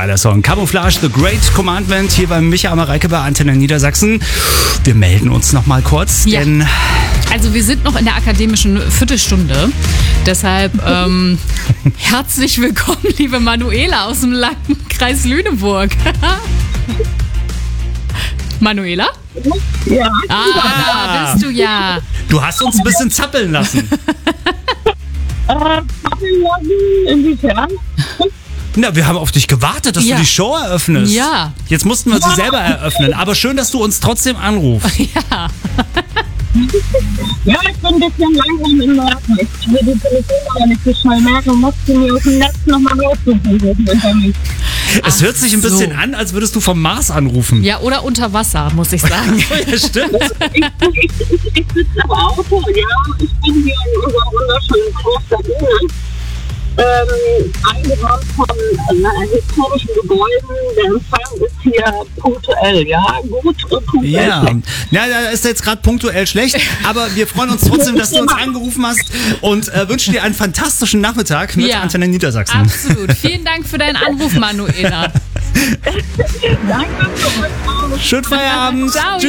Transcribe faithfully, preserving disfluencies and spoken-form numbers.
der Song. Camouflage, The Great Commandment, hier bei Micha Mareike bei Antenne Niedersachsen. Wir melden uns noch mal kurz, Ja. denn... Also wir sind noch in der akademischen Viertelstunde. Deshalb ähm, herzlich willkommen, liebe Manuela aus dem Landkreis Lüneburg. Manuela? Ja. Ah, da bist du ja. Du hast uns ein bisschen zappeln lassen. Äh, inwiefern? Na, wir haben auf dich gewartet, dass Ja. du die Show eröffnest. Ja. Jetzt mussten wir sie selber eröffnen. Aber schön, dass du uns trotzdem anrufst. Ja. Ja, ich bin ein bisschen langsam im Merken. Ich will die Telefonnummer nicht so schnell merken. Musste mir aus dem Netz nochmal raussuchen. Es hört sich ein so. bisschen an, als würdest du vom Mars anrufen. Ja, oder unter Wasser, muss ich sagen. Ja, stimmt. Ich, ich, ich, ich sitze im Auto, ja. Ich bin hier in unserer wunderschönen Großstadt Bühne. Ähm, eingeraumt von äh, historischen Gebäuden. Der Empfang ist hier punktuell, ja, gut und punktuell. Ja, ja, da ist jetzt gerade punktuell schlecht, aber wir freuen uns trotzdem, dass du uns angerufen hast und äh, wünschen dir einen fantastischen Nachmittag mit Ja. Antenne Niedersachsen. Absolut. Vielen Dank für deinen Anruf, Manuela. Danke für euch auch. Schönen Feierabend. Ciao. Tschüss.